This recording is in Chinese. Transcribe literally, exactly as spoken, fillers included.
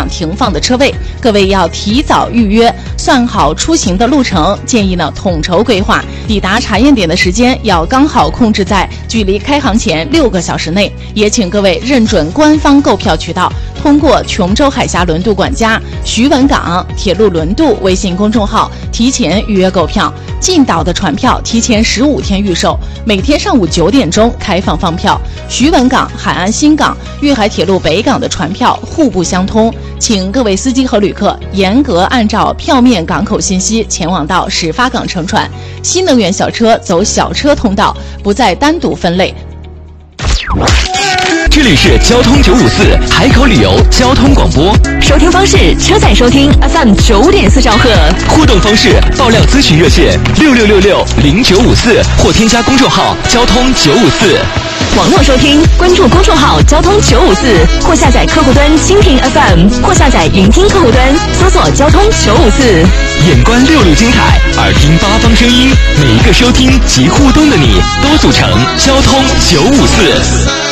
停放的车位，各位要提早预约，算好出行的路程，建议呢统筹规划，抵达查验点的时间要刚好控制在距离开航前六个小时内。也请各位认准官方购票渠道，通过琼州海峡轮渡管家、徐闻港铁路轮渡微信公众号提前预约购票。进岛的船票提前十五天预售，每天上午九点钟开放放票。徐闻港、海安新港、粤海铁路北港的船票互不相通，请各位司机和旅客严格按照票面港口信息前往到始发港乘船。新能源小车走小车通道，不再单独分类。 这里是交通九五四海口旅游交通广播， 收听方式：车载收听 F M 九点四兆赫， 互动方式：爆料咨询热线六六六六零九五四或添加公众号交通九五四。 网络收听，关注公众号交通九五四，或下载客户端蜻蜓 F M， 或下载云听客户端，搜索交通九五四。 眼观六路精彩，耳听八方声音，每一个收听及互动的你，都组成交通九五四。